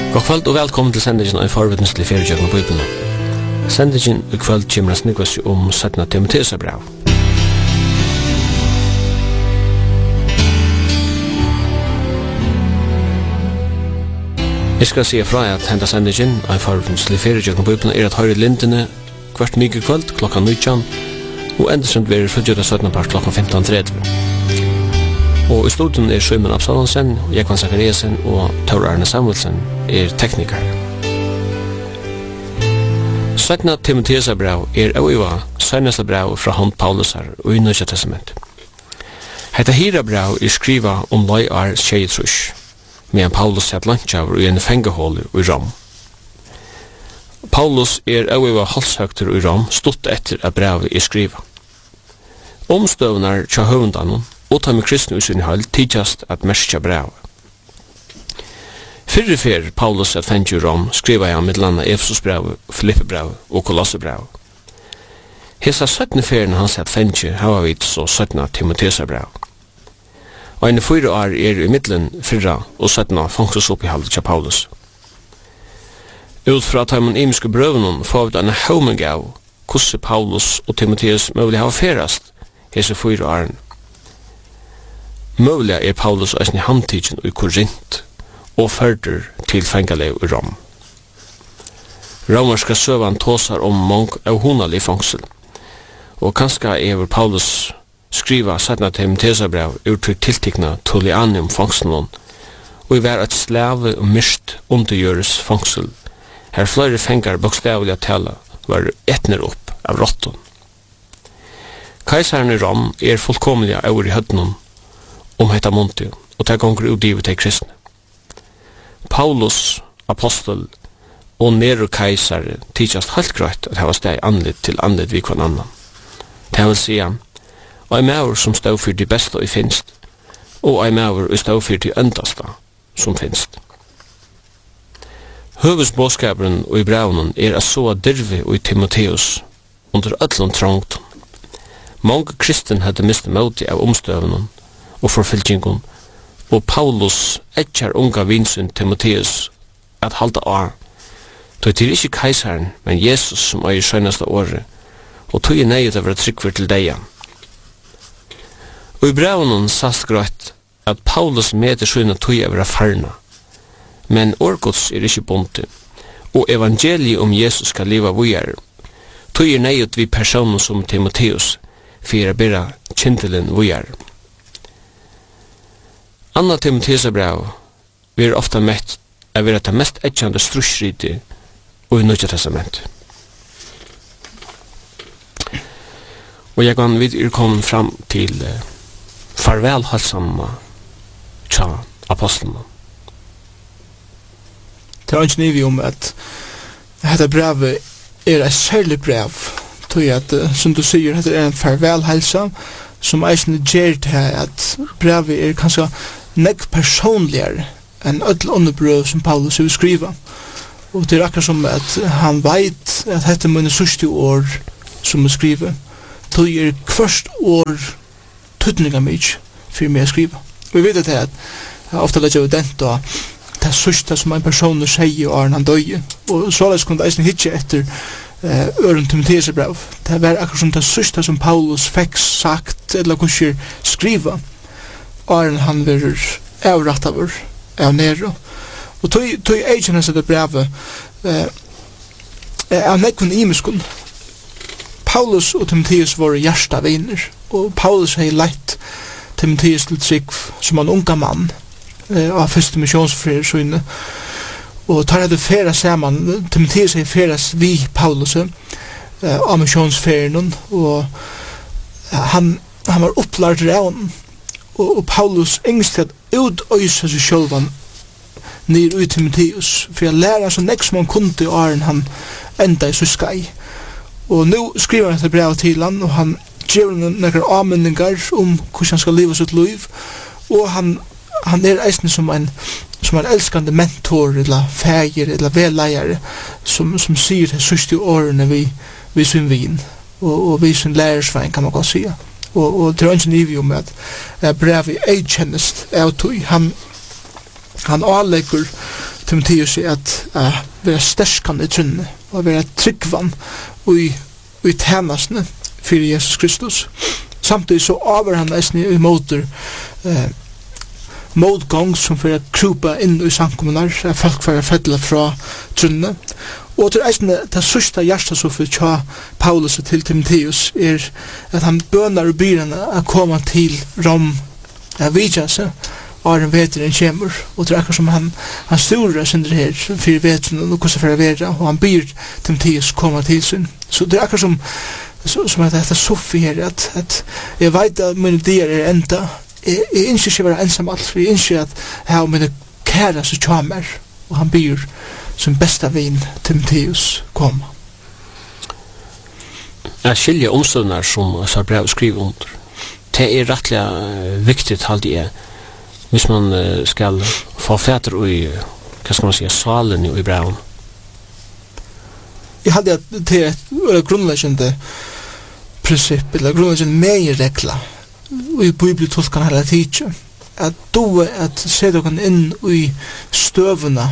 God kveld og velkommen til sendingen av forvittnes til feriekjøkken og Bibelen. Sendingen i kveld kommer å snikve seg om 17. Timotheus brev. Jeg skal si fra at henta sendingen av forvittnes til feriekjøkken og Bibelen at høyre lintene hvert mye kveld klokka 19 og endesendt ved forgjøret 17. part klokka 15.30. Og i studien Simon Absalonsen, Jekvan Zakariasen og Tor Arne Samuelsen tekniker. 17. Timotheus brev øyva seneste brev fra hånd Paulus og i Nødja Testament. Hetta hira brev skriva om løyar tjejtrush, medan Paulus sett lunchaver i en fengehål i Rom. Paulus øyva halshøgter i Rom stått etter at brevet skriva. Omstøvnar tja høvundanon og ta med kristne i sin høll tidjast at merskja brev. Fyrrefer Paulus at fengt i Rom skriva jeg med landa Efesus brev, Filippe brev og Kolosse brev. Hesa 17 ferien han sett fengt hava vidt så 17 Timotheus brev. Og en 4 år i middelen 4 og 17 fangses opp i halvt til Paulus. Ut fra at han imiske brøvene får vi denne haumen av hvordan Paulus og Timotheus mulig ha ferast hese 4 åren. Mulig Paulus eisen i handtidgen i Korint og førder til fengalev i Rom. Romerska søvan tåsar om mång av honalig fangsel, og kanskje Paulus skriva 17. Timotheus brev ut til tiltikna Tullianium fangselen, og i hver et slave og myrst undergjøres fangsel, her flere fengar bokstavelig tala var etner opp av rotten. Kaisaren i Rom fullkomlig over i høttenen om hetta Montio, og det gonger utgivet til kristne. Paulus, apostel, og Nero kaisar tidsast helt grøyt at hava steg anlitt til anlitt vi kvann annan. Det vil si, og ei maur som stau for de besta i finst, og ei maur stau for de øndasta som finst. Høvesbåskaperen og i brevnen a så dirvi og i Timotheus under öllun trångton. Mange kristen hadde mistet møti av omstøvnen og forfylkingen, og Paulus etjar unga vinsyn Timotheus at halda av. Det ikke kaisaren, men Jesus som er i skjønnaste året, og tog nøyet av å tryggver til deg. Og i brevnen sast grøtt at Paulus meter skjønna tog av å farna, men årgods ikke bonte, og evangeliet om Jesus skal leva vujar. Tog nøyet vi personen som Timotheus, for å bæra kjentelen vujar. Anna Timotheus brev er ofta mett av å være det mest etjande strusrite og i Nødja Testament. Og jeg kan videre komme fram til farvelhalsamma tja apostlene. Det er ikke nivå om at dette brevet et særlig brev, tog at, som du sier, dette en farvelhalsa, som eisen gjør til at brevet kanskje nekk personligere enn ødel underbrøv som Paulus vil skriva. Og det akkurat som at han veit at dette mine sørste år som er skriva, tog kvørst år tøtninga mykje for meg å skriva. Vi vet at jeg ofte lett jeg dent og det sørste som en person sier og han døye. Og såleis kunne eisen hitje etter øren Timotheus brev. Det var akkurat som det sørste som Paulus fikk sagt eller kanskje skriva og han var avrattaver av Nero. Og tog egen hans det brevet av nekven imiskun. Paulus og Timotheus var hjärsta viner, og Paulus hei leit Timotheus til trygg som en unga mann av første missionsfrier søyne. Og tar hadde færa saman, Timotheus hei færas vi Paulus av missionsferien, og han var opplært rævn, og Paulus engst at utøysa seg sjølvan nir ut Timotheus, for jeg lærer så nek som han kunde i åren han enda i skai. Og nu skriver han et brev til han, og han gjør nekker avmenningar om hvordan han skal leve sitt liv, og han eisen som en elskande mentor, eller feir, eller velleier, som sier det sørste årene vi sin vin, og vi sin lærersvein, kan man godt sige. Og det er ikke nivå om at brevet er kjennest av tog. Han avlegger Timotheus at være sterskande i trunne, og være tryggvann i tjenestene for Jesus Kristus. Samtidig så aver han nesten i måter motgång som for å krupa inn i samkommuner, folk for å fedle fra trunne. Og til eisen det sørste hjertesoffer til Paulus og til Timotheus at han bønner og byr henne å komme til Rom vidja seg og en veteren kommer, og det akkurat som han styrer sin her for veteren og hvordan for å være, og han byr Timotheus komme til sin. Så det akkurat som at dette soffer her, at jeg vet at mine dier enda, jeg ønsker ikke å være ensam alt, for jeg ønsker at jeg har mine kære som kommer, og han byr som bästa vin Timotheus kom. Jag skiljer omståndar som så brev skriver under. Det rättliga viktigt halde jag. Hvis man skal få fäter i, vad ska man säga, salen i breven. Jag hade att det är ett grundläggande princip, eller grundläggande mejerregla i bibeltolkan hela tiden. Att då att se dock in i stövna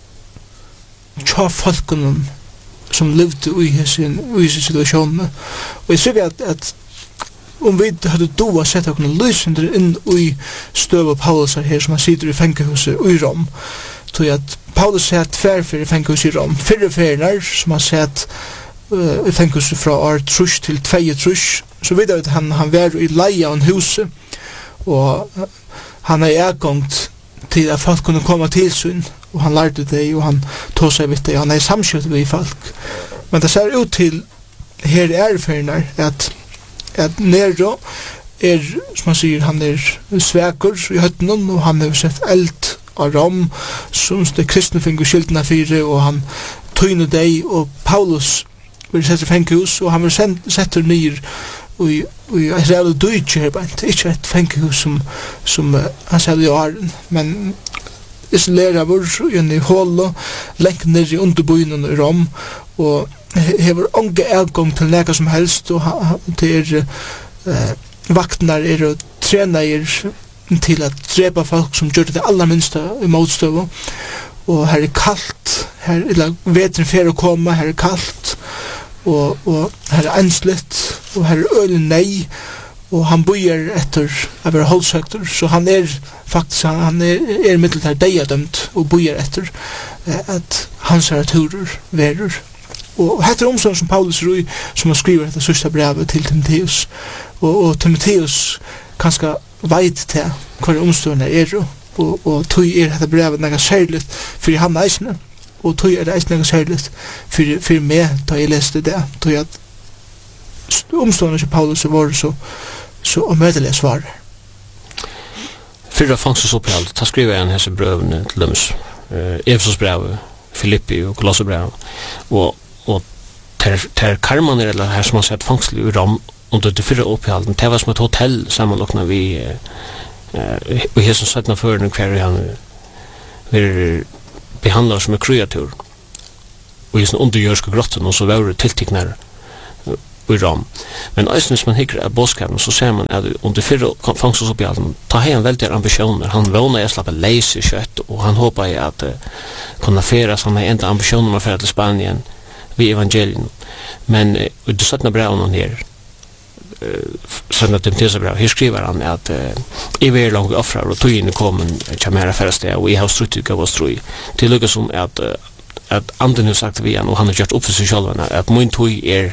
tja folken som levde i sin situation. Og jeg sier at om vi hadde doa sett okkur lysender inn i støv og Paulus her som han sitter i fengehuset i Rom, tog at Paulus sett tverfer i fengehuset i Rom, fyrreferner som han sett i fengehuset fra år trus til 2 trus, så videre at han var i leia av en huset, og han ergångt til at folk kunne komme til sin, og han lærte det, og han tog seg vidt det, og han samskjøtt ved folk. Men det ser ut til her erfarener at Nero som man sier, han sveker i høtten, og han har sett eld av Rom, som det kristne finner skyldene fire, og han tøyner deg, og Paulus vil sette fengehus, og han vil sette nyr og jeg ser det døyt her, ikke et fengehus som han ser det i åren, men isolerer vår i hålet, lengt ned i underbøynen i Rom, og hever unge avgang til nega som helst, og det vaktene og trener til at drepa folk som gjør det aller minste i motstøv, og her kallt, her vetren fer å komme, her kallt, og her enslitt, og her øyne nei, og han bøyer etter å være holdsøkter, så han faktisk, han middeltær deiadømt, og bøyer etter at hans turer verer. Og heter omsorg som Paulus Rui, som har skriver dette sørste brevet til Timotheus, og Timotheus kanskje veit til hva omsorgene og tog dette brevet nega særligt for han eisne, og tog det eisne nega særligt for meg da jeg leste det, tog at omsorgene som Paulus var så omødelige svarer. Fyrra fangstsopphold, ta skriver jeg en hese brevene til dømes, Efesos brevet, Filippi og Kolosser brevet, og ter karmaner eller her som har sett fangsel i Rom under det fyrre opphalden, det var som et hotell sammanlokna vi hesson 17 føren hver han vi behandlar som en kreatur og hesson undergjørske grotten og så var det tiltiknar i Rom. Men eisen hvis man hikker av bådskapen så ser man at under fyrre fangselsopphalden ta hei han veldig ambisjoner, han vågna jeg slapp leise kjøtt og han håpa jeg at kunne feras, han har enda ambisjoner om å fære til Spanien vi evangelien. Men i det 17. brevet her, 17. Timotheus brev, her skriver han at jeg vil langt offrar og tog inn i komen til mer affæreste, og jeg har strutt gav oss troi. Det lykkes som at anden har sagt vi han, og han har gjort opp for seg selv, at min tog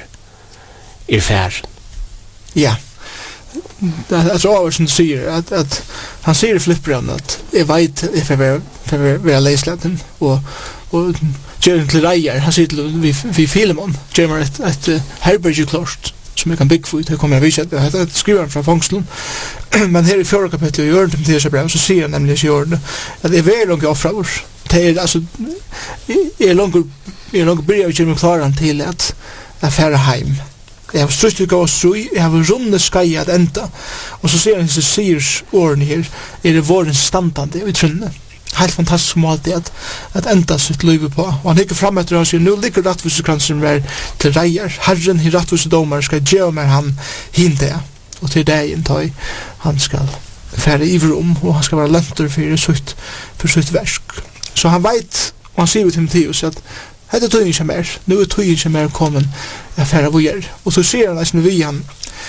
fær. Ja. Det er så over som du sier, at han sier i flippbrevn at jeg vet if jeg vil være leislaten, og Gjeren til reier, han sier til vi Filemon, Gjeren et herberge klart, som jeg kan bygge for, det kommer jeg vise, det skriver han fra fangselen, men her i 4. kapitlet i Jørgen til Timotheus brev, så sier han nemlig i Jørgen, at jeg er langt offra vår, det altså, jeg er langt bryr av Gjeren klaran til at jeg fære heim, jeg har strutt ut av oss tro, jeg har runde skai at enda, og så sier han disse siers årene her, det våren standande i trunne, helt fantastisk måte at enda sitt liv på. Og han hikker frem etter og sier, nå ligger rattvusekransen vær til reier. Herren i rattvusedomar skal gjøre meg han hinde. Og til deg inntøy han skal fære i rom, og han skal være lenter for sitt versk. Så han vet han sier til Timotheus at hette tøyen ikke mer, nu tøyen ikke mer kommet affæra vujer. Og så sier han nesten vi han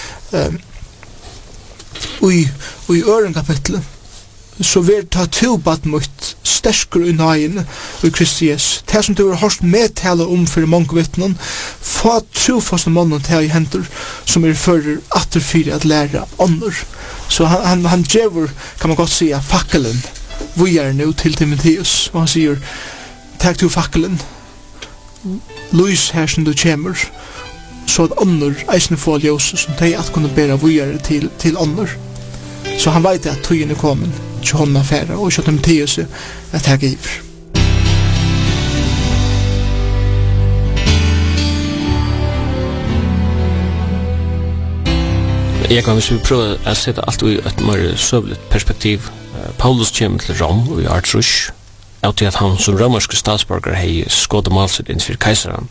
i øren kapitlet, så vil ta tilbart mot sterskere i nøyen i Kristi Jesus. Det som du har hørt medtale om for mange vittnen, få trofaste mannen til i henter som fører atterfyrir at lære ånder. Så han gjør, kan man godt si, fakkelen vujer nu til Timotheus, og han sier, takk til fakkelen, lys her som du kommer, så at ånder eisne får ljøse som de at kunne bære vujer til ånder. Så han vet at tøyen kommet til hånden affæra, og så Timotheus at jeg giver. Jeg kan hvis vi prøve å sette alt i et mer søvlet perspektiv. Paulus kommer til Rom og i Artrush, av til at han som romerske statsborger hei skådet malset innenfor keiseren.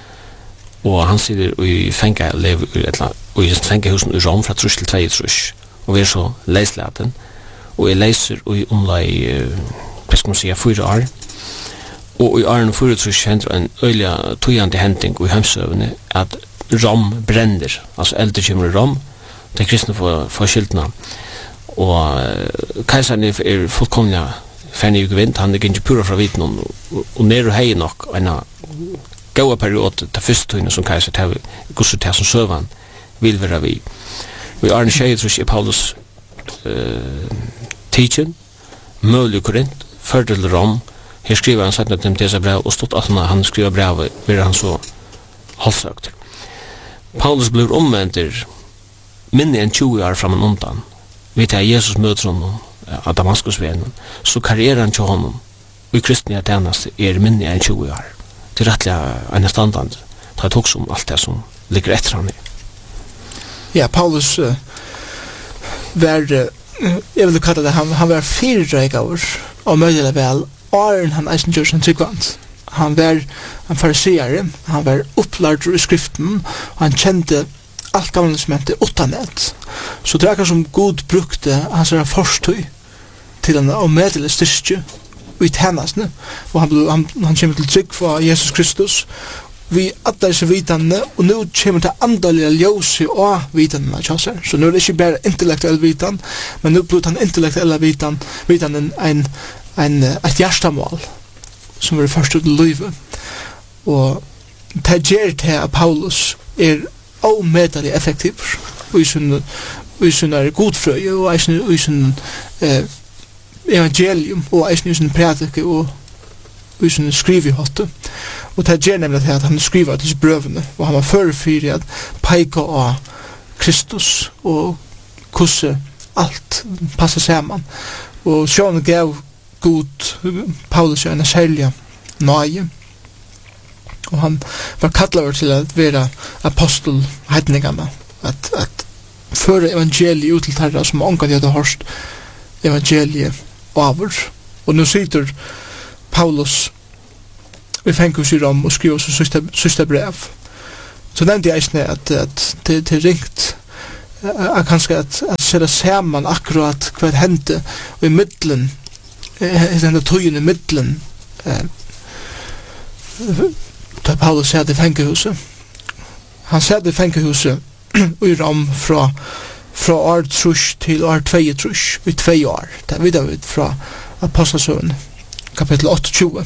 Og han sitter i fenget og lever i fengehusen i Rom fra trush til 2 trush. Og vi så leislaten. Og jeg leiser i omlai, hva skal man si, 4 år. Og i årene 4 trush hender en øyla tøyande hending i hemsøvene at Rom brenner. Altså eldre kommer i Rom, de kristne får skyldna. Og keiseren fullkomlig ferdig i gevint, han ikke pura fra viten og nere og hei nok en gaua period til første tøyne som keiser til gusset til som søvan vil være vi. Og i Arne Tjeje tror Paulus teaching, mulig Korint, fordel Rom, her skriver han sagt til disse brev, og stått at han skriver brev, vil han så halvsøkt. Paulus blir omvendt minne enn 20 år fram en undan. Vi tar Jesus møter honom av Damaskusvenen, så karrieren til honom og i kristne tjeneste minne enn 20 år. Det rettelig en standard. Det er også om alt det som ligger etter han i. Ja, Paulus var, jeg vil kalla det, han var fyrreigaver og møyelig vel, åren han eisen gjør sin tryggvant. Han var en fariseere, han var opplærd i skriften, og han kjente alt gamle som heter utanett. Så det er akkurat som Gud brukte hans forstøy til en omedelig styrke i tjenestene, og han kommer til trygg for Jesus Kristus. Vi alle disse vitane, og nå kommer det andalige ljøse og vitane av kjøsser. Så nå er det ikke bare intellektuell vitan, men nå blir den intellektuelle vitanen et hjertemål som er først ut i livet. Og det gjør til at Paulus omedelig effektiv og i sin godfrøye og i sin evangelium og i sin prædike og i sin skrivehotte. Og det gjør nemlig at han skriver disse brøvene, og han var førefyrig at peika av Kristus og hvordan alt passer sammen. Og sjån gav god Paulus en særlig nøye. Og han var kallet til at være apostel heidningene, at føre evangeliet ut til terra som ångan hadde hørt evangeliet over. Og nå sitter Paulus vi fengus i Rom og skriver oss sista brev. Så nevnte jeg eisne at det er ringt kanskje at sætta saman akkurat hva hendte og i middelen denne tøyen i middelen da Paulus satt i fengehuset. Han satt i fengehuset i Rom fra år 3 til år 2 i 2 år. Det er videre fra Apostelsøen kapittel 28.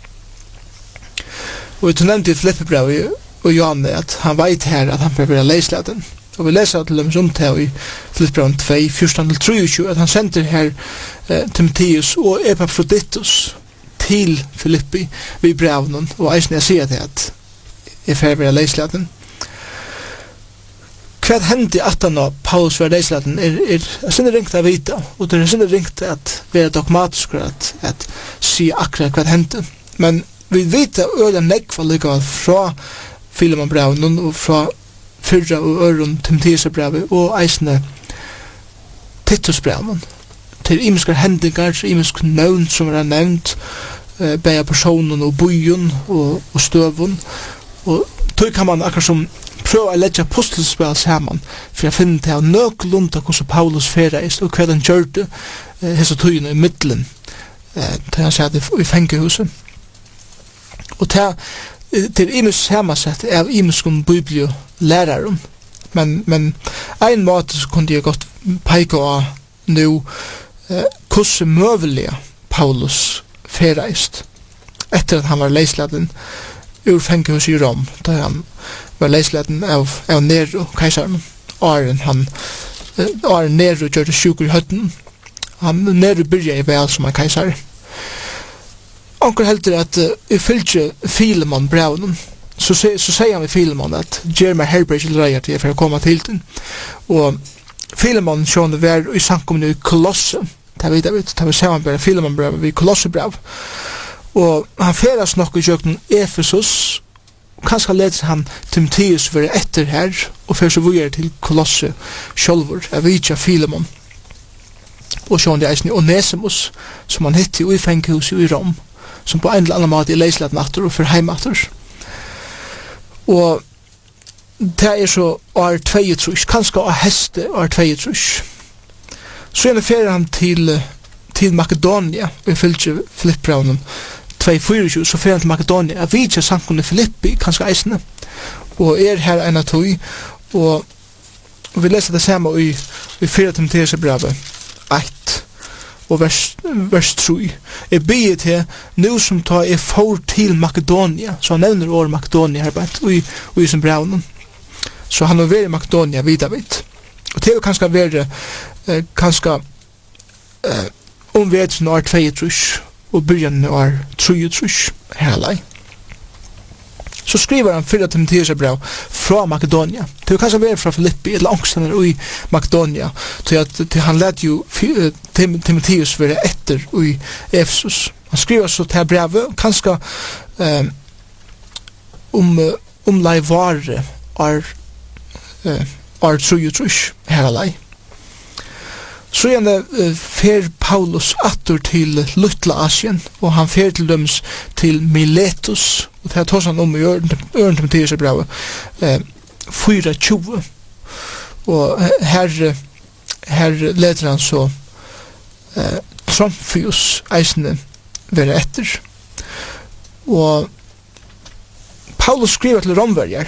Og vi nevnte i Filippebrevet og Johanne at han vet her at han får være leisladen. Og vi leser til dem som til i Filippebrevet 2, 14-23, at han sender her Timotheus og Epaphroditus til Filippi vid brevnen, og eisen jeg sier til at jeg får være leisladen. Hva hendte at han og Paulus var leisladen sinne ringt å vite, og det sinne ringt at være dogmatisk at si akkurat hva hendte. Men vi vet øyla nekva likevel fra Filemon-brevnen og fra fyrra og øron Timotheus-brevet og eisne Titus-breven til imiskar hendingar, imisk nøvn som er nevnt, beia personen og bojen og støvun, og tog kan man akkurat som prøve å letja apostelspel saman for å finne til nøklunda hvordan Paulus fereist og hva han gjørte hese tøyene i middelen til han satt i fengehuset. Og til imus samansett av imuskun bibellærarum. Men ein måte så kunne jeg godt peika av nu hvordan møvelige Paulus fereist etter at han var leisladen ur fengehus i Rom, da han var leisladen av Nero, keisaren, Aren Nero gjør det sjukur i høtten. Nero byrja i vel som en keisar. Onkel heldur at i fylgje Filemon brevnen, så sier han i Filemon at gjer meg herberg til reier til for å komme til den. Og Filemon sjående var i samkomne i Kolosse, det var samanbæra Filemon brev i Kolosse brev. Og han feras nok i jøkken Efesus, kanskje leder han Timotheus for etter her, og fyrir så vujer til Kolosse sjolvor, av Vitja Filemon. Og sjående eisen i Onesimus, som han hitti i fenghuset i Rom, som på en eller annen måte er leisladen atter og for heimatter. Og det så år 22, kanskje av heste år 22. Så gjennomfører han til Makedonia, og ifølge Filippbraunen 2:24, så fører han til Makedonia, av Vitja Sankone Filippi, kanskje eisene, og her en av tog, og vi leser det samme i 4 Timotheus brevet 1, og vers 3. Jeg byr til, nå som tar jeg for til Makedonia, så han nevner år Makedonia her bare, og i sin brevnen. Så han har vært i Makedonia vidavitt. Og det vil kanskje være omvedsen år 22, og byrjan år 23, herlei. Så skriver han 4 Timotheus brev fra Makedonia. Det vil kanskje være fra Filippi, eller angsten i Makedonia, til han led jo Timotheus være etter i Efesus. Han skriver så til brevet, kanskje lei vare år 23, herlei. Så gjerne fer Paulus atter til Lutla Asien, og han fer til døms til Miletus, og det tar han i Øren Timotheus brevet 4:20. Og her leder han så Tromfius eisene være etter. Og Paulus skriver til romverjer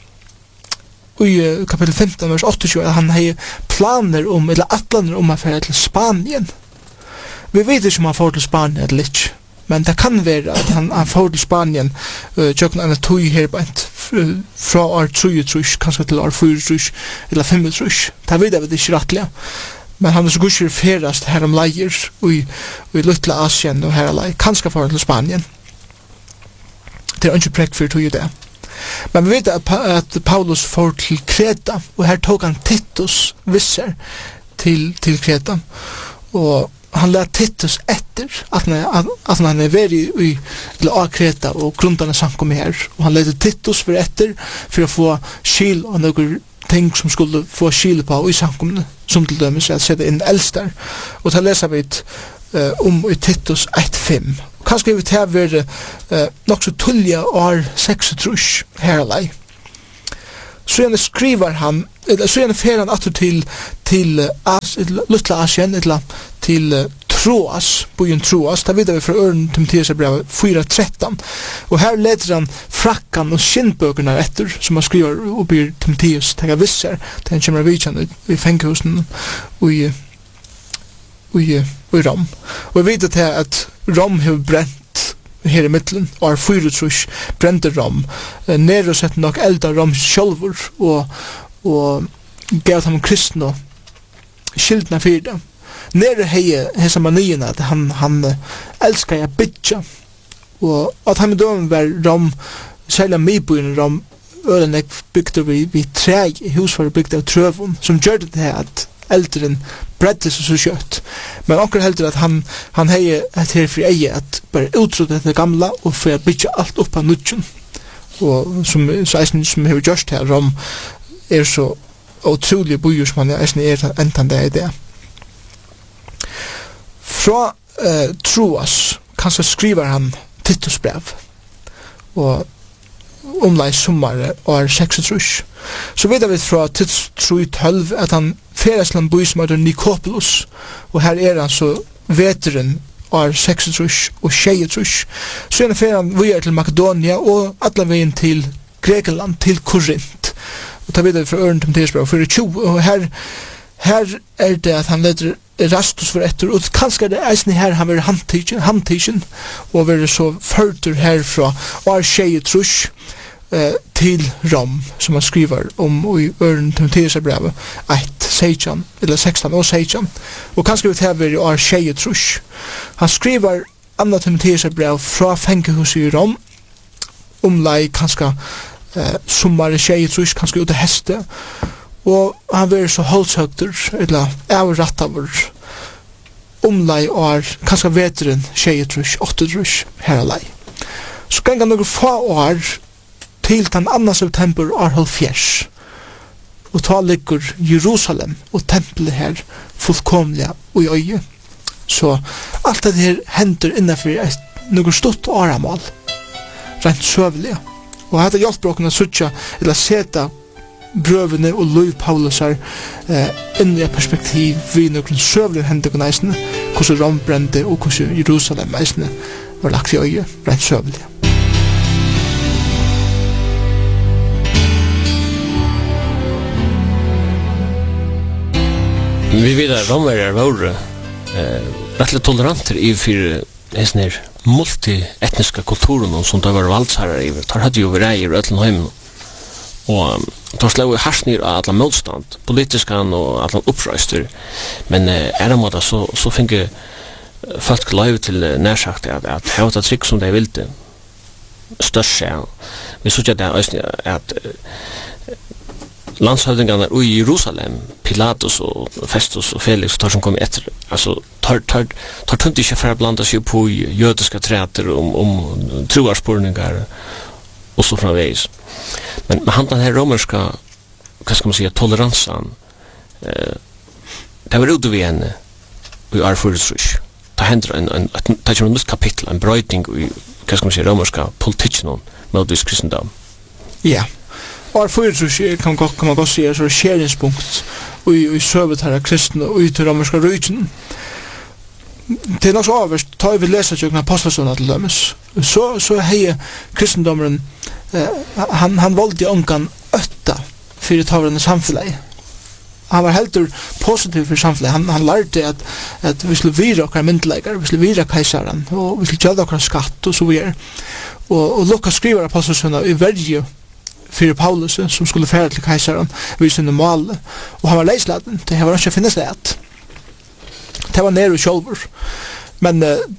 i kapitel 15, vers 28, at han har planer eller atlaner å fære til Spanien. Vi vet ikke om han får til Spanien eller ikke, men det kan være at han får til Spanien tjøkken en tog herbeint fra år 23, kanskje til år 24 eller 25. Det vet jeg ikke rettelig. Men han er så gudskjer ferast her om leier i Lutla Asien og her alai, kanskje får til Spanien. Det er ikke prekk for tog det. Men vi vet at Paulus får til Kreta, og her tog han Titus visser til Kreta, og han lær Titus etter at han er vært i Kreta og grundene sankom her, og han lærte Titus for etter for å få skil og noen ting som skulle få skil på i sankomne, som til dømes at sette inn eldster, og til leser vi i Titus 1:5. Kanskje vi tar være nok så tullja år 6 her alai. Så gjerne skriver han, så gjerne fer han atter til Lutla Asien, til Troas, byen Troas, da vidar vi fra Øren Timotheus brev 4:13, og her leder han frakkan og skinnbøkene etter, som han skriver og byr Timotheus tega visser, til han kommer av vidjan i fenghusen i Rom. Og vi vet at Rom har brent her i middelen, og har 4 brente Rom. Nero sett nok elda Rom sjolvor, og gav ham kristne skildna fyrir dem. Nero hei hesa manien at han elskar ja bytja, og at han med dømen var Rom, særlig midbyen Rom, ørenek bygde vi treg, hus var bygde av trøvun, som gjør det her at eldren bredde seg så kjøtt. Men onker heldur at han hei et her fri eie at bare utrode det gamla og for å bytja alt opp av nudgen. Og som hever gjørst her, Rom er så utrolig bojur som han eisen entan det er det. Fra Troas kanskje skriver han Titus brev og omlai sommar år 6. Så vet vi fra Titus 3:12 at han feres til en by som heter Nikopolis, og her er han så veteren år 36 og 26. Så fer han videre til Makedonia og alle veien til Grekenland, til Korint. Og ta videre fra Øren til Teresbrev 24. Og her det at han leder Erastus for etter, og kanskje det eisen her han var handtidgen, og var så førter herfra år 26 til Rom, som han skriver om i Øren til Teresbrev 1, 16 og 16. Og kanskje vi tar i år 26. Han skriver Anna Timotheusbrev fra fengehuset i Rom, omlai kanskje sommar 26, kanskje ut av heste, og han var så holdsøkter, eller avrattavur, omlai år, kanskje veteren 26, 28 her alai. Så ganga noen få år til den 2. september år 70, og ta ligger Jerusalem og tempelet her fullkomlige og i øye. Så alt det her hender innenfor noen stort åramål, rent søvelige. Og hadde hjelper åkene å suttje, eller seta brøvene og løy Paulus her inn i et perspektiv vi noen søvelige hender eisene, hvordan Rom brente og hvordan Jerusalem eisene var lagt i øye, rent søvelige. Vi vet at romverjer var rettelig toleranter i for hesten her multietniska kulturen som det var valdsherrer i. Der hadde jo vært i Røtlenheimen. Og de slår jo harsnir av alle motstand, politiskan og alle opprøyster. Men en måte så finner folk lov til nærsagt at hevda trygg som de ville størst seg. Vi så ikke at landshövdingarna i Jerusalem, Pilatus och Festus och Felix tar som kom efter, alltså tar tungt inte för att blanda sig på judiska träter om troarspårningar och så framvägs. Men han den här romerska, vad ska man säga, toleransen, det var ute vid henne i Arfurusrush. Det händer det är ett nytt kapitel, en bröjning i, vad ska man säga, romerska politiken mot kristendom. Ja. År 4 kan man godt si er skjeringspunkt i søvet her av kristne og i til romerska rujten. Det er nok så avverst, ta vi leser tjøkken apostelsønna til dømes. Så hei kristendommeren, han valgte ångan øtta for det tavrende samfunnet. Han var helt positiv for samfunnet. Han lærte at vi skulle vire okkar myndeleikar, vi skulle vire keisaren, og vi skulle gjøre okkar skatt og så videre. Og Lukas skriver apostelsønna i verje för Paulus som skulle färra till kejsaren vid sin mål, och han var leisladen, det var inte finnes det. Det var nere i självor. Men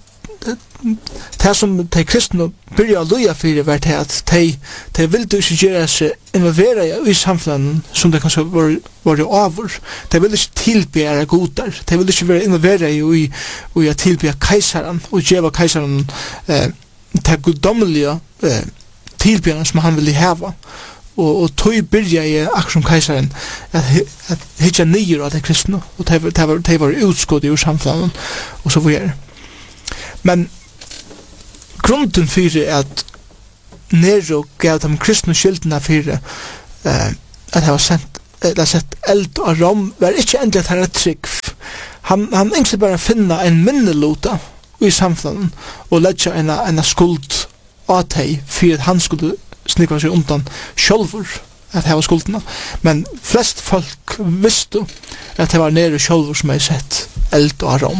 det som de kristna började att loja för var det att de ville inte göra sig involvera i samfunnet som det kanske var över. De ville inte tillbe godar. De ville inte vara involvera i att tillbe kejsaren och ge kejsaren det gudomliga tillbjörn som han ville häva. Och tog börja i akkurat som kejsaren att hitta nyer av de kristna, och det var utskott ur samfunnet och så vidare. Men grunden för att Nero gav de kristna skyldarna för att ha sett eld av Rom var inte ändligt att han är trygg. Han inte bara finna en minnelota i samfunnet och lägga en skuld av dig för att han skulle snikva sig undan självor att ha skulderna. Men flest folk visste att det var nere självor som hade sett eld av Rom.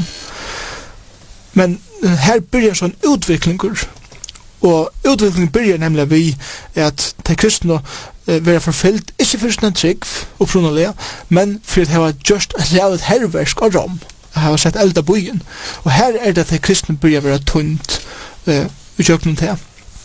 Men här börjar sån utveckling, och utvecklingen börjar nämligen vid att de kristna vara förfyllt, inte för sin trygg och pronaliga, men för att ha just ett herrverk av Rom, att ha sett eld av byen. Och här är det att de kristna börjar vara tunt utjökning till.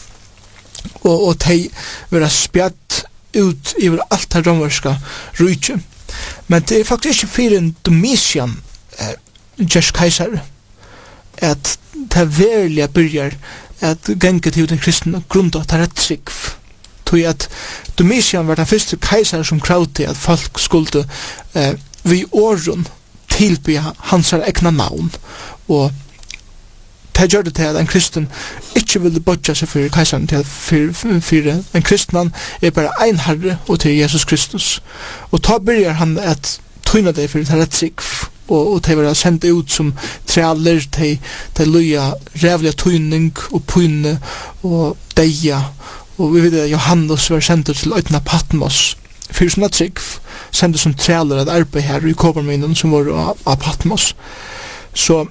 Och de vara spjatt ut i allt det romerska rujtje. Men det är faktiskt inte för en Domitian just kejsare att det verkliga börjar att gänga till den kristna grunda att det är trygg. Tog att Domitian var den första kejsare som kravde att folk skulle vid åren tillbe hans egna namn, och det gjør det til at en kristen ikke ville bodja seg for kejsaren, til for en kristen er bare en herre og til Jesus Kristus. Og ta byrjar han at tøyna deg for det trygg, og de var sendt ut som træler, de løya rævliga tøyning og pyne og deia, og vi vet at Johannes var sendt til øyna Patmos, fyrir sånne trygg, sendt som træler et arbeid her i Kåparminen som var av Patmos. Så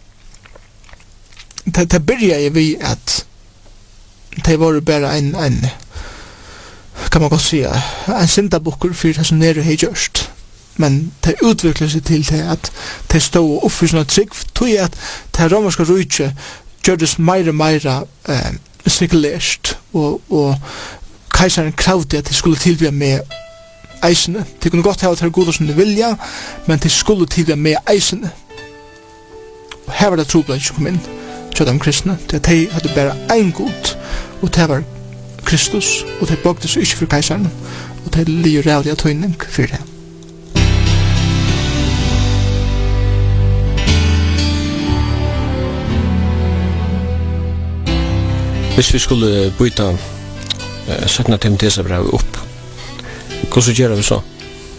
det byrja vi at de var bare en kan man godt säga, en syndabukker for det som nere hei gjørst. Men det utvikler seg til det at det stod opp for sånne trygg, tog at det romerske rujtje gjørdes meira sekulært, og keisaren kravde at de skulle tilbya med eisene. De kunne godt ha at det goda som de vilja, men de skulle tilbya med eisene. Og her var det trobladje som kom inn, så de kristne, det de hadde bare ein god, og det var Kristus, og det bøkte seg ikke for keisaren, og det lier rævlig tøyning for det. Hvis vi skulle byta 17. Timoteusbrevet opp, hvordan gjør vi så?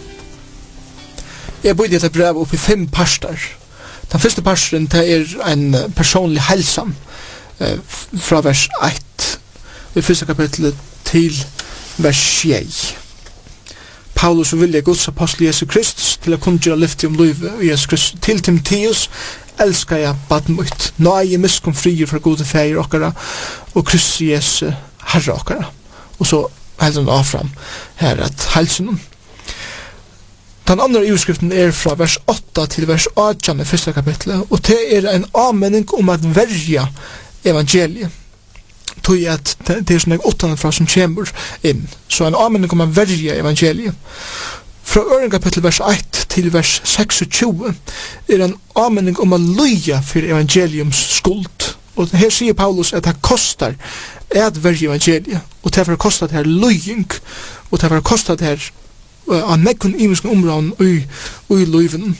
Jeg byta dette brevet opp i 5 parter. Den første parten er en personlig helsam fra vers 1 i 1. kapitlet til vers 6. Paulus vilja Guds apostel Jesus Kristus til å kunne gjøre lyftig om livet i Jesus Kristus. Til Timoteus elskar jeg baden mitt. Nå er jeg miskom frier fra gode feir okkara og Kristus Jesus herre okkara. Og så heldur han av fram her at helsen. Den andre utskriften er fra vers 8 til vers 18 i 1. kapitlet, og det er en avmenning om at verja evangeliet. Tog at det er sånn jeg 8 fra som kommer inn. Så en avmenning om at verja evangeliet. Fra øren kapittel vers 1 til vers 26 er en avmenning om at løya for evangeliums skuld. Og her sier Paulus at det kostar at verja evangeliet, og det har kostat her løying, og det har kostat her av nekkun imenske områden i løyven.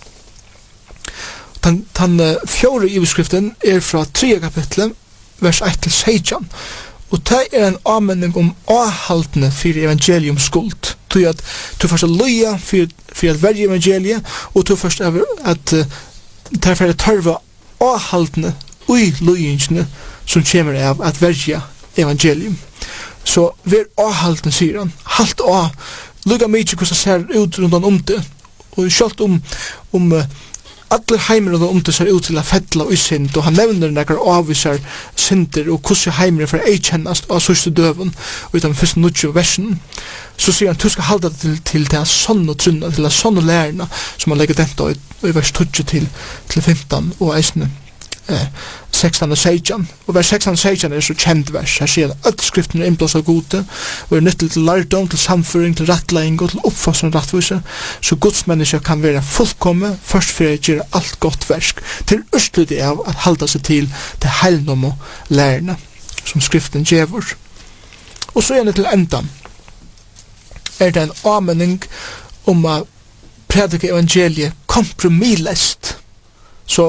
Den fjore iveskriften er fra 3. kapitlet, vers 1 til 16, og det er en avmenning om avhaldene for evangelium skuld. Du at du først er løya for at verje evangeliet, og du først er at det er for at tørve avhaldene i løyingene som kommer av at verje evangelium. Så vi er avhaldene, sier han. Halt av. Lugga mykje hvordan det ser ut rundt om det, og selv om alle heimer rundt om det ser ut til å fettla og synd, og han nevner nekkar avviser synder, og hvordan heimer for ei kjennast av sørste døven, og utan første nutje versen, så sier han, du skal halda det til det sånn og trunna, til det sånn og lærna, som han legger dette i vers 20 til 15, og eisne 16 og 16, og vers 16 og 16 er så kjent vers. Her sier at skriften er innblåst av gode, og er nyttig til lærdom, til samføring, til rettlegging og til oppfostring og rettvise, så Guds mennesker kan være fullkomme, først for å gjøre alt godt versk, til østlydig av at halda seg til det heilnom og lærerne, som skriften gjevor. Og så er det til endan, er det en avmenning om å predike evangeliet kompromillest. Så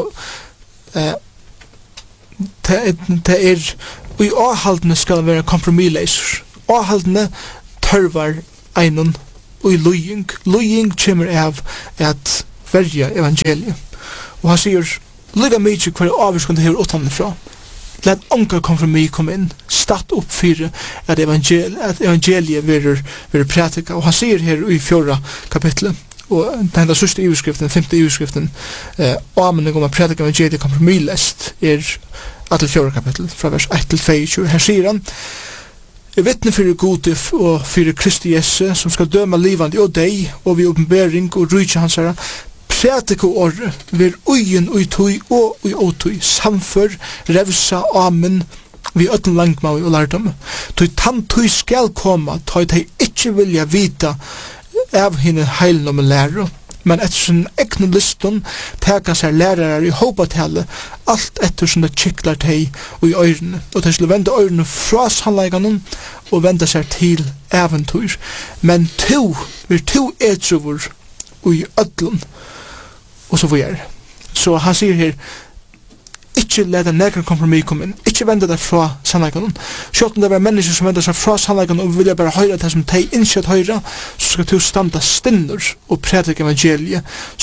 det er i avhaldene skal være kompromilleser. Avhaldene tørvar einon og i løying. Løying kommer av at verja evangeliet. Og han sier, lykka mykje hver avvirskende her utanfra. Let onka kompromiss komme inn, statt opp for at evangeliet vil pratika. Og han sier her i 4. kapitlet, og den sørste iverskriften, 5. iverskriften, avmenning om at predika evangeliet kompromillest er 4. kapittel, fra vers 1 til 22. Her sier han, jeg vittne fyrir gode og fyrir Kristi Jesu, som skal døma livande og deg, og vi åpenbering og rujtje hans herra, predika åre, vir uien ui tui og ui åtui, samfør, revsa, amen, vi ötten langmau og lærdom. Tui tann tui skal koma, tui tei ikkje vilja vita av henne heilnom lærer, men etter sin egnu liston teka seg lærarar i hopatallet, alt etter sin det kiklar teg og i øyrene, og de skulle vende øyrene fra sannleikanen og vende seg til eventyr. Men vir to etruvur og i ödlun, og så får Så han sier her, ikkje leda nekker kompromiss kom inn, ikkje vende deg fra sannleikanen. Sjått om det var mennesker som vender seg fra sannleikanen og vilja bare høyre det som de innskjøtt høyre, så skal du standa stinnur og predike evangeliet som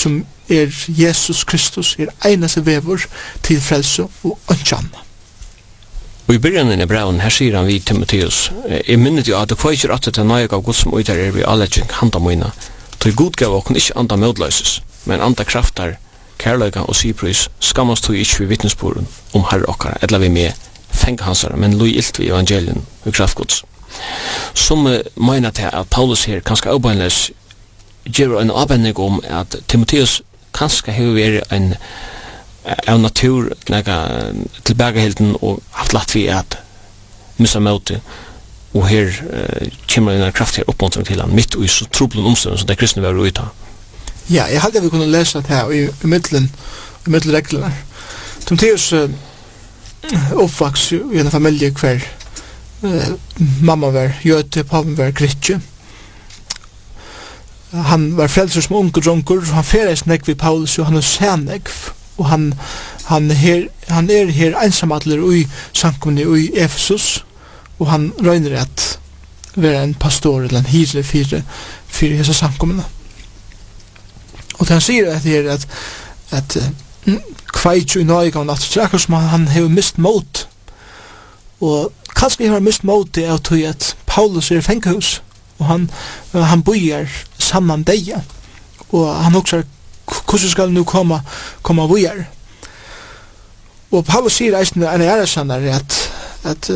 Jesus Kristus, einaste vever til frelse og ønskjanna. Og i byrjanen av braun, her sier han vi Timotheus, jeg minnet jo at det kvar ikke rett til nøye av Gud som uitar vi alle kjeng handa moina, til god gav og ikke anda mødløses, men anda kraftar, kærløyga og syprys, skammast tog ikke vi vittnesboren om herre okkara, eller vi med fenghansara, men loi ilt vi evangelien og kraftgods. Som meina til at Paulus her kanskje avbøynles gjør en avbøyning om at Timotheus kanskje hever vært en av natur nega tilbakahilden og haft latt vi at missa møte og her kommer en kraft her oppmuntring til han mitt og i så troblen omstående som det kristne var ui ta. Ja, jeg hadde vi kunne lese det her i middelreglene. Timotheus oppvaks i en familie hver mamma var jøte, pappa var gritje. Han var frelser som unge dronker, han feres negv i Paulus og han senegv. Og han er her ensamadler i samkomne i Efesus, og han røyner at være en pastor eller en hyrle for hese samkomne. Og han sier at det er at kveitju i nøyga og natt, så akkur som han hever mist mot. Og kanskje hever mist mot det av tog at Paulus er i fengehus, og han bojer saman deia. Og han også hvordan skal nu komma vojar. Og Paulus sier eisen en æresannar at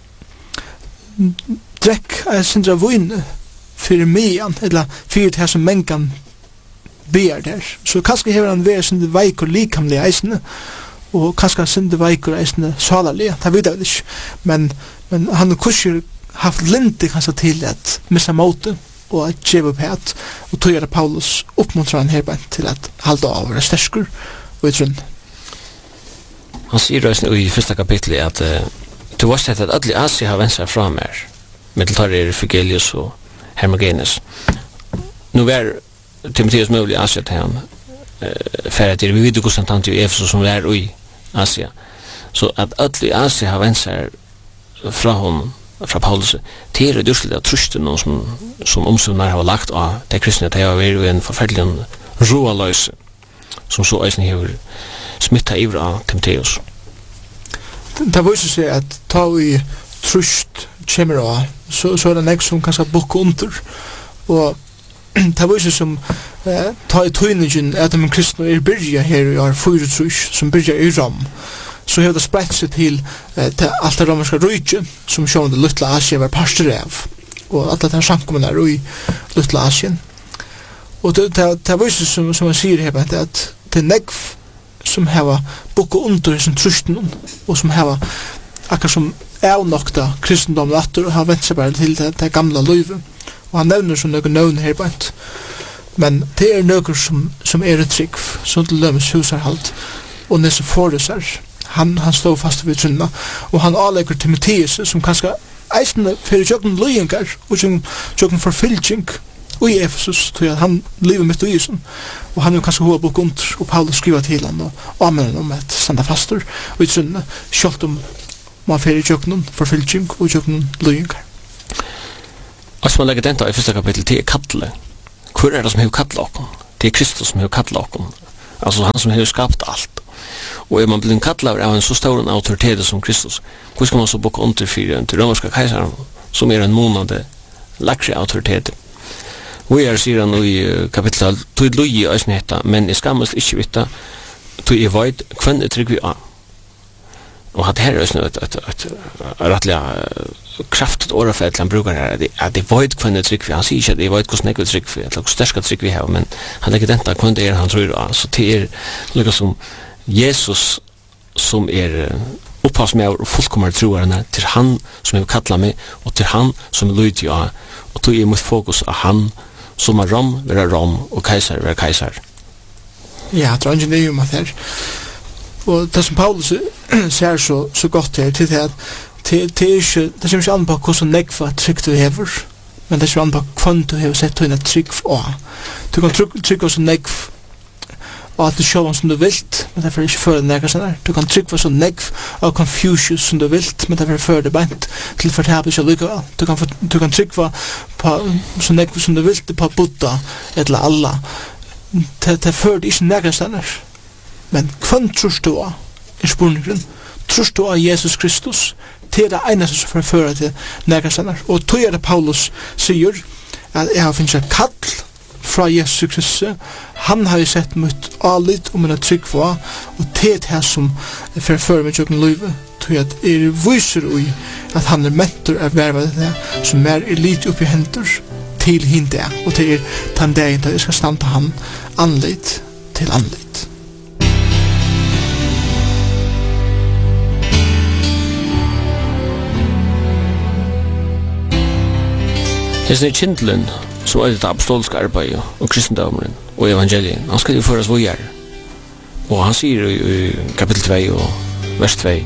drekk er sindra voin fyrir mian, eller fyrir det som mengan ber der. Så kanskje hever han vært sindra veikur likamlig eisen, og kanskje sindra veikur eisen salarlig, det vet jeg ikke. Men han kurser haft linte kanskje til at missa måte, og at djeva upp het, og tog gjøre Paulus oppmuntrar han herbein til at halda av være sterskur og i trunn. Han sier i første kapitlet at du var sett at alle i Asia har vendt seg fra mer, Mitteltarrier, Figelius og Hermogenes. Nå var Timotheus mulig i Asia til han, for vi vet jo hvordan han til Efesus som er i Asia. Så at alle i Asia har vendt seg fra honom, fra Paulus, til det urslit av trusten som omstunnar har lagt av det kristne, det har vært en forferdelig roaløse, som så eisen hever smitta ivra av Timotheus. Det viser seg at ta i trust kommer av, så er det nek som kanskje bukke under, og det viser som ta i tøyningen at de kristne er byrja her i år 4 trus, som byrja i Rom, så har det sprett seg til alt det romerska rujtje, som sjån det Lutla Asien var parster av, og alle de samkommene er i Lutla Asien. Og det viser som man sier her, at det er negv som har bukket under som trusten, og som har akkur som avnokta kristendom natter, og har vendt seg bare til det gamla løyve. Og han nevner som noen nøvn her bant. Men det er noen som er et trygg, som til lømmes husarhalt, og nese forusar. Han stod fast vid trunna, og han avlegger Timotheus, som kanskje eisende fyrir tjokken løyengar, og tjokken forfylking, og i Efesus, tror jeg han lever mitt i isen, og han er kanskje hova bok under, og Paulus skriver til han, og anmenner om et standa fastur, og i trunna, sjalt om man fyrir tjokken forfylking, og tjokken løyengar. Og som man legger denne i første kapittel, det er kattle. Hvor er det som hever kattle okkom? Det er Kristus som hever kattle okkom. Altså han som hever skapt alt. Og er man blir kallar av en så stor autoritet som Kristus, hvor skal man så boka under fyrir til romerska keisaren, som er en månande lakre autoritet. Og er sier han i kapitlet, tog logi i eisneta, men jeg skammast ikkje vitta, tog jeg veit, hvem er trygg vi av. Og at her er et rettelig kraftigt årafett han brukar her, at jeg veit hvem er trygg vi, han sier ikke at jeg veit hvordan jeg er trygg vi, eller hvor sterska trygg vi har, men han legger denta hvem det er han tror av, så det er lukka som Jesus som er opphavsmæver og fullkommer troarene til han som har kallat meg og til han som er lydig av og tog jeg mot fokus av han som er Rom, være Rom og keisar, være keisar. Ja, det er ikke det om at her. Og det som Paulus ser så godt her til det at det kommer ikke an på hvordan negva trygg du hever, men det kommer an på hvordan du hever sett henne trygg av. Du kan trygg også negv og alt det sjålen som du vilt, men det er ikke før det nega sånn her. Du kan trykke så negv av Confucius som du vilt, men det er før det beint til fortabel ikke lykka. Du kan trykke på så negv som du vilt på Buddha eller Allah, det fører ikke nægastender. Men hvem tror du av? Spurningen. Tror du av Jesus Kristus? Det det eneste som fører til nægastender. Og tog det Paulus sier at jeg har finnet et kall fra Jesus Kristus. Han har jo sett mitt alit og mine trygg for, og det er som fører med jøkken livet. Tog at viser ui at han mentor av vervet det, som lite oppi hendur til hinde, og til den dagen da jeg skal standa han anlit til anlit. Hesten Kindlen, som det apostoliske arbeidet og kristendommen og evangelien, han skal jo føres vågjere. Og han sier i kapittel 2 og vers 2,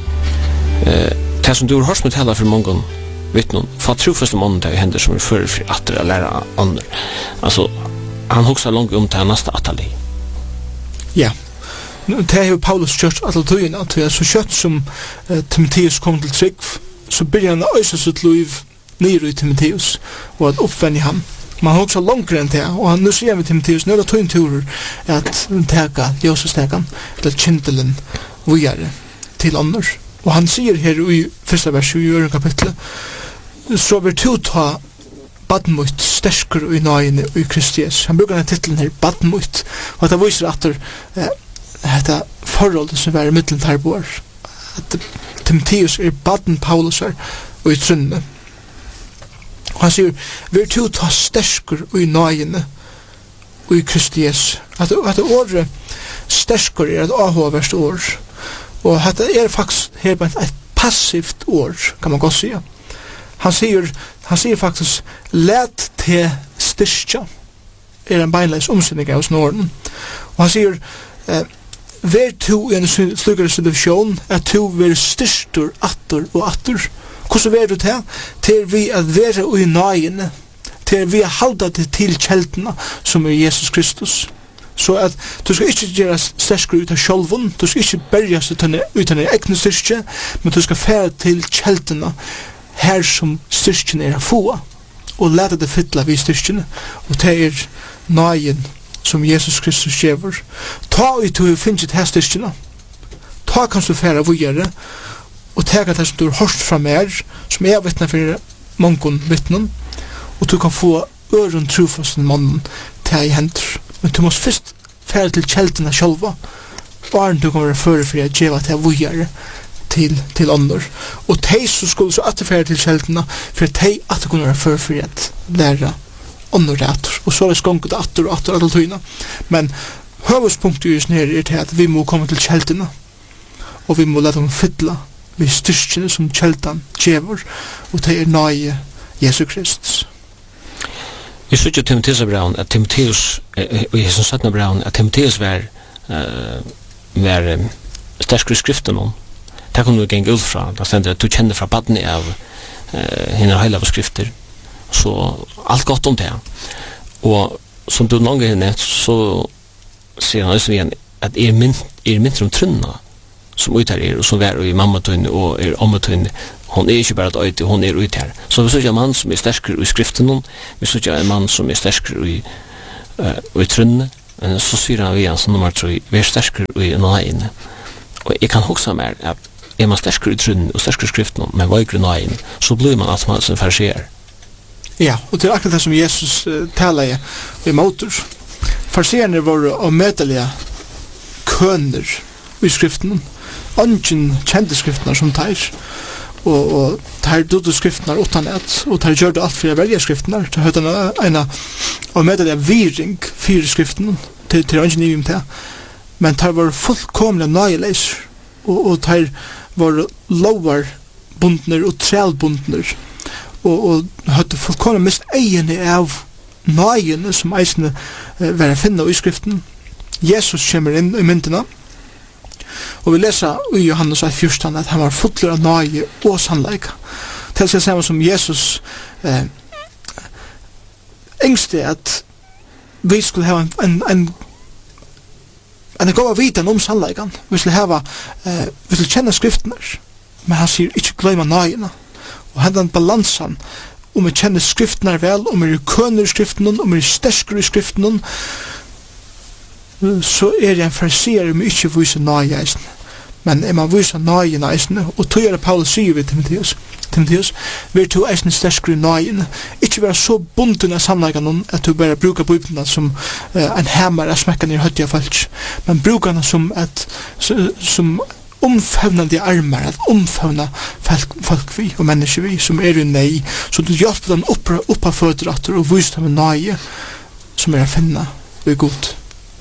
det som du har hørt med tala for mange vittnen, for trofaste mannen til hender som fører for atter å lære andre. Altså, han hoksa langt om til neste atali. Ja, det er jo Paulus kjørt alle tøyene, at det er så kjøtt som Timotheus kom til trygg, så begynner han å øyse sitt liv nere i Timotheus, og at oppvende ham. Man har også langt enn det, og nu sier vi Timotheus, nå er det tøynturer at teka, Josestekan, eller Kindelen, vujere til andre. Og han sier her i første vers i øren kapitlet, så vil du ta badmut sterskere i nøyene i Kristus. Han bruker denne titlen her, badmut, og det viser at dette forholdet som er i middelen her bor, at Timotheus er baden Paulus her, og i trunne. Og han sier, vil du ta sterskere i nøyene i Kristus. At året sterskere er et avhåverst år, og dette er faktisk her bare et passivt ord, kan man godt si. Han sier faktisk, let til styrkja, er en beinleis omsynning av Norden. Og han sier, vær to i en slugere situasjon, at to vil styrster atter og atter. Hvordan vær du til? Til vi at være ui nøyene, til vi at halda til kjeltene, som er Jesus Kristus. Så at du skal ikke gjøre sterskere ut av sjolven, du skal ikke berges ut av dine egne styrke, men du skal fære til kjeltene her som styrkene er å få, og lete det fytla vid styrkene, og det er nøyen som Jesus Kristus gjør. Ta ut til å finne til styrkene, ta kan du fære vågjere, og ta det som du har hørt fra mer, som er vittne for mange vittnen, og du kan få øren trofasten mannen til i hender. Men du måste først fære til kjeltene sjølva, og du kan være føre for å gjøre til vujere til andre. Og de som skulle så atterfære til kjeltene, for at de at kunne være føre for å lære andre retter. Og så er det skonket atter og atter alle tøyene. Men høvespunktet just nere er til at vi må komme til kjeltene, og vi må lade dem fytle ved styrkene som kjeltene gjør, og det er nøye Jesu Kristus. Vi sier Timotheus Braun, at Timotheus, og i som 17 Braun, at Timotheus var sterskere i skriften om. Det kunne du gjenge ut fra. Det stender at du kjenner fra badene av henne heil av skrifter. Så alt godt om det. Og som du noen ganger nevnt, så sier han også igjen at mindre om trunna som ut her og som var i mammatøyne og ommatøyne. Hon er ikke bare et øyde, hon er ut her. Så vi sier en mann som er sterskere i skriften, vi sier en mann som er sterskere i trunne, men så sier han vi som nummer 3, vi er sterskere i nøyene. Og jeg kan huske meg at er man sterskere i trunne og sterskere i skriften, men veikere i nøyene, så blir man automatisk en fariseer. Ja, og det er akkurat det som Jesus taler i motor. Fariseerne var omøtelige køner i skriften, ungen kjente skriftene som teir, og tar døde skriftene utan et, og tar gjør det alt for å velge skriftene, til høyden en av meddelige viring fire skriftene, til ungen i til, men tar var fullkomlige nøyeleis, og tar var lovar bundner og trælbundner, og hadde fullkomlige mist egene av nøyene som eisene var å finne i skriften. Jesus kommer inn i myndene, og vi leser i Johannes 1:14 at han var fullere av nøye og sannleik. Til å se som Jesus engste at vi skulle ha en god viten om sannleikan. Vi skulle kjenne skriftene, men han sier ikke glemme nøyene. Og han den balansen om vi kjenner skriftene vel, om vi kønner i skriftene, om vi stersker i skriftene, så jeg en fariseer om ikke viser nøye eisen. Men man viser nøye eisen, og tog det Paulus sier ved Timotheus, vi to eisen sterskere nøyen, ikke være så bunden av sannleggen at du bare bruker Bibelen som en hammer av smekken i høttige folk, men bruker den som omfavnande armar, at omfavna folk vi og mennesker vi som i nei, så du hjelper dem opp av føderater og viser dem en nøye som å finne og god.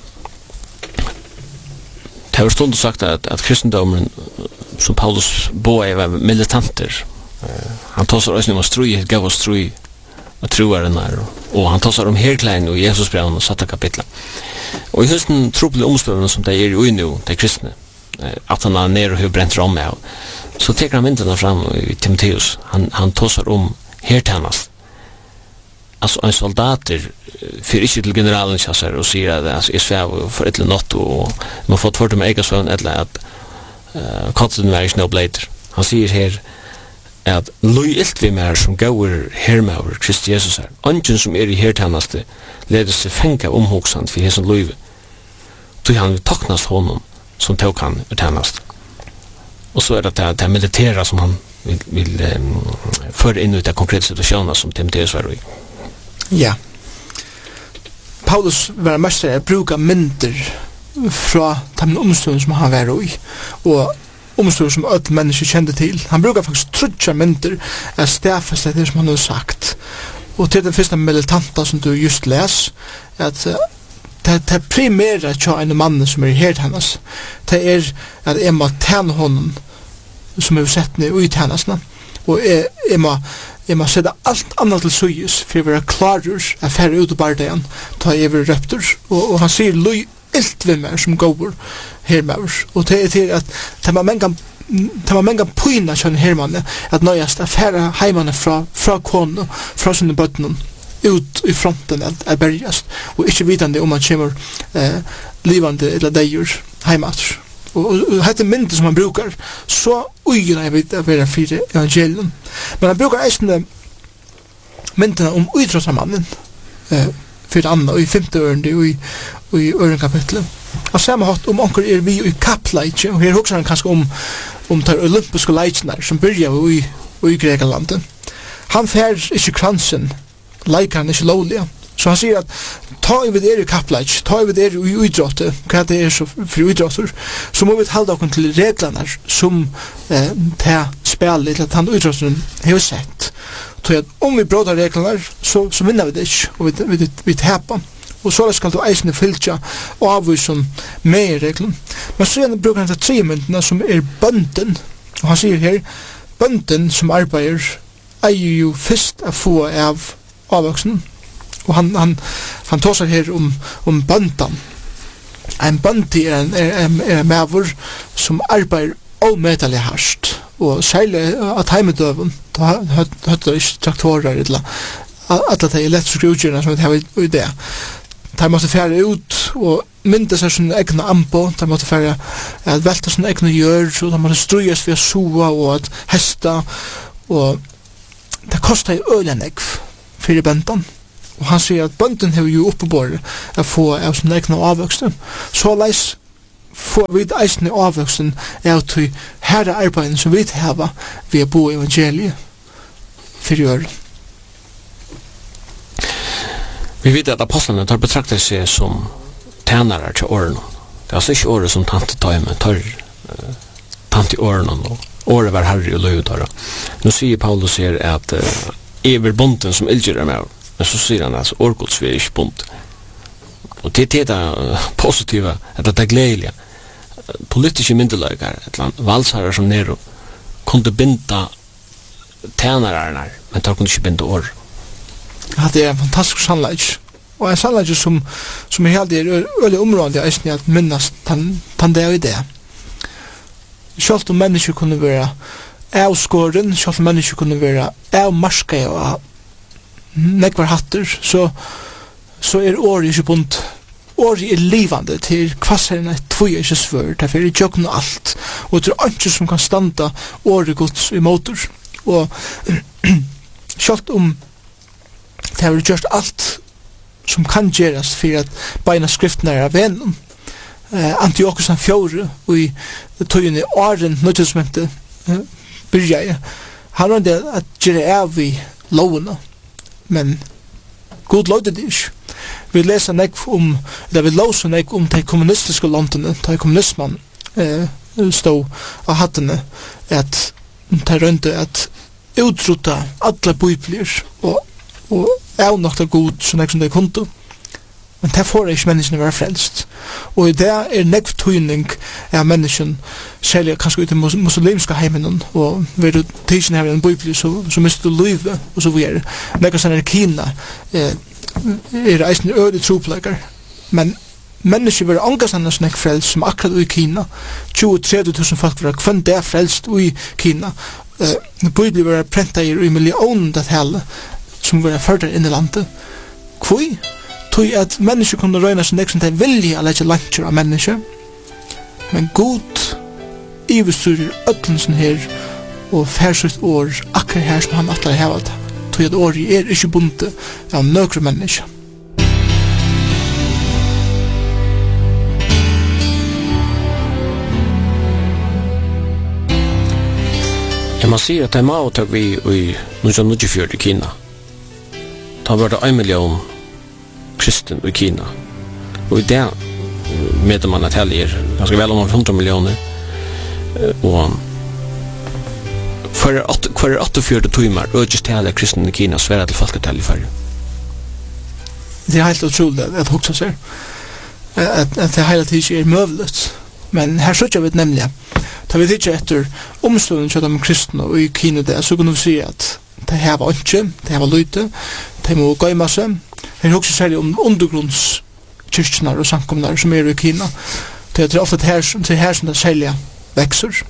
Det har stått sagt at kristendommen som Paulus boer var militanter. Han tassar også om strui, gav oss strui og troaren her, og han tassar om herklein og Jesusbreven og satte kapitlet. Og i høsten tropelige omstående som det er i nu, de kristne, at han er nere og har brent rom med, så teker han myndene fram i Timotheus. Han tassar om hertjennast. Altså en soldater fyrer ikke til generalen kjasser og sier at jeg svev for et eller annet og man har fått for dem egen svøvn eller at katten var ikke noe bleiter. Han sier her at lojalt vi mer som går hermauer Kristi Jesus her. Angen som i hertjeneste leder seg fengt omhoksand for hesson loive. Tog han vil taknast honom som tog han uttjenest. Og så det det militæra som han vil føre inn ut av konkrete situasjoner som Timotheus var i. Ja. Paulus var mester å bruke mynter fra de omstående som han var i, og omstående som alle mennesker kjente til. Han bruker faktisk trutja mynter av stedfeste det som han har sagt. Og til den første militanta som du just les, at det primære til en mann som er helt hennes, det er at jeg må tjene honom som er sett ned ut hennesne, og jeg må sette alt annet til søyes for å være klarer å fære ut av bardagen ta over røpter, og han sier løy ilt ved meg som går her med oss, og det er til at det var mange pøyne kjønne hermanne at nøyest å fære heimene fra kone, fra sine bøttene ut i fronten er bergast, og ikke vitande om han kommer livande eller deier heimat. Og dette myndet som han brukar, så uigna jeg vet å være fire evangelien. Men han brukar eisende myndene om utrottsamannen, for Anna, og i 5. ørende, og i øren kapitlet. Og samme hatt om onker vi i kappleitje, og her hokser han kanskje om de olympiske leitjene som byrja i Grekenlandet. Han fær ikke kransen, leikar han ikke lovlige. Så han sier at ta i vid i kappleitj, ta i vid i uidrotte, hva det så for uidrotter, så må vi halda okkur til reglene som ta spil eller at han uidrotteren har sett. Så at om vi brådar reglene, så vinner vi det ikke, og vi teper. Og så skal du eisende fyltja og avvise med reglene. Men så bruker han til 3 myndene som er bønden, og han sier her, bønden som arbeider eier jo først å få av avvoksen. Og han tar seg her om bøndan. En bøndi er en mævur som arbeider omedelig hardt. Og særlig at heimedøven, da høtter ikke traktorer, eller alle de elektriske utgjørende som vi har i det. De måtte fære ut og mynde seg sånne egne ambo, de måtte fære at velta sånne egne gjør, og de måtte strøyes ved soa og at hesta, og det kostet i ølen egg for bøndan. Og han sier at bønden har jo oppebåret å få av sin egen avvoksen. Så leis får vi eisen avvoksen av til herre arbeiden som vi har ved å bo i evangeliet for å gjøre. Vi vet at apostlene tar betraktet seg som tjenere til årene. Det er altså ikke året som tante tar, men tar tante i årene. Året var herre og løyder. Nå sier Paulus her at over bonden som ildgjør med. Men så sier han altså, årgods vi er ikke bunt. Og til det positiva, at det er gledelige, politiske myndeløyger, et eller annet valsherrer som Nero, kunne binda tjenerne, men de kunne ikke binda år. Ja, det er en fantastisk sannleik. Og en sannleik som er helt øyelig områdende, er at minnes den det og det. Selv om mennesker kunne være avskåren, selv om mennesker kunne være avmarska og nekvar hatter, så er året ikke bunt. Året er livande til kvasserne tvoi ikke svør, derfor er det jøkken alt, og det er ikke som kan standa året gods i motor. Og selv om det har gjort alt som kan gjerast for at beina skriftene er av vennen, Antiochus han 4 i tøyen i åren nødtestamentet byrja. Han rønte at gjøre av i lovene, men God lovde det ikke. Vi leser nek om, eller vi låser nek om de kommunistiske landene, de kommunismen stod av hattene, at de rønte at utrota alle bibler og avnokta god så nek som de kunne. Men det får ikke menneskene være frelst. Og i det nekv tøyning av mennesken, særlig kanskje ut i muslimska heimen, og ved du tidsen her i en bibel, så mister du livet, og så videre. Nekva sånn i Kina, eisende øde tropleikar, men mennesker vil angasande sånn frelst, som akkurat i Kina, 20-30 000 folk vil kvann det frelst i Kina. Bibelen vil prenta i millioner det hele, som vil førre inn i landet. Kvoi? Tui at mennesker kunne røyna sin nek som de vilja å legge langer av mennesker. Men God ivestyrer ødlensen her og færsitt år akkurat her som han atler heva det. Tui at året ikke bundet av nøkre mennesker. Man sier at det er mautøk vi i 1994 i Kina. Da var det 1 million kristen i Kina. Og i det med man at hele ganske vel om 100 millioner. Og for 48 timer økes til hele kristen i Kina svære til folketall i færre. Det er helt utrolig at hoksa seg. At det hele tiden er møvlet. Men her sørger vi nemlig da vi ikke etter omstående til de kristne og i Kina det, så kunne vi si at de har ikke, de har løyte, de må gøyma seg. Her også særlig om undergrunnskirkene og samkomne som er i Kina. Det er ofte her som det særlig vekser.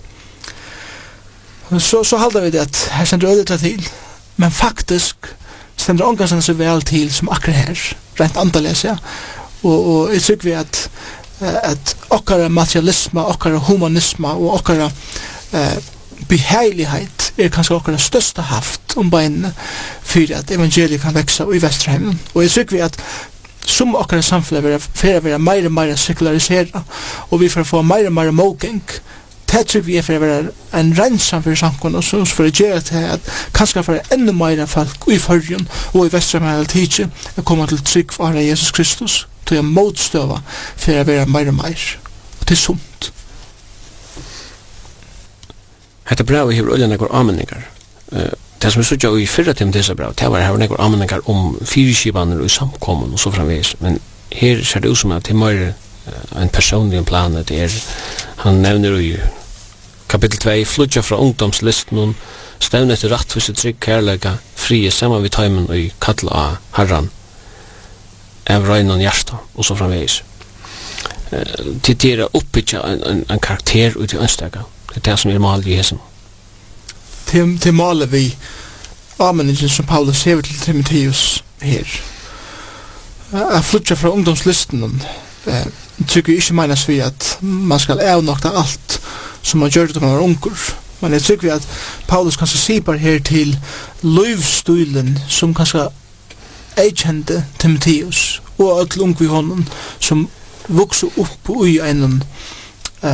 Så halder vi det at her stender ødetla til, men faktisk stender omgangsene så vel til som akkurat her, rent antalles, ja. Og jeg tror vi at okkara materialisme, okkara humanisme og okkara beheilighet er kanskje okkara største haft beinene for at evangeliet kan veksa i Vesterheimen. Og jeg tror vi at som okkara samfunnet får være mer og mer sekularisera og vi får få mer og mer måging, det tror vi for å være en rensam for samfunnet og så for å gjøre til at kanskje for enda mer folk i Førjen og i Vesterheimen tidsi er kommet til trygg for Jesus Kristus til å motstøve for å være mer og mer. Og det er sunt. Hetta brev hefur øyla nekkar amenningar. Det som er sutja i 4 Timotheus brev, det var nekkar amenningar om fyrirskipaner og samkommun og så framvegis. Men her ser det ut som at det er mer en personlig plan. Han nevner i kapittel 2, flutja fra ungdomslisten, stevne etter rattfisse trygg kærlega, frie saman vid taimen og kalla av Herran, av røynan hjärsta og så framvegis. Det er oppbyggja en karakter ut i ønstega. Det er det som er malet i hesen. Til malet vi amenningen som Paulus hever til Timotheus her. Jeg flytter fra ungdomslisten tykker ikke menes vi at man skal avnokta alt som man gjør det når man er unger. Men jeg tykker vi at Paulus kanskje sier her til livsstilen som kanskje eikjente Timotheus og alle unge vi honom som vokser opp i en